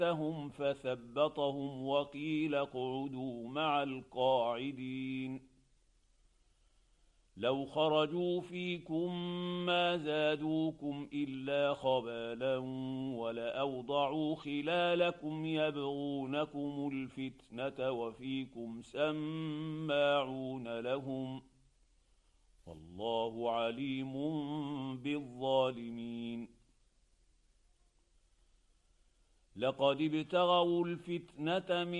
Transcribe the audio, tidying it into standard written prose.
فاستفتهم فثبطهم وقيل اقعدوا مع القاعدين لو خرجوا فيكم ما زادوكم إلا خبالا ولأوضعوا خلالكم يبغونكم الفتنة وفيكم سماعون لهم والله عليم بالظالمين لقد ابتغوا الفتنة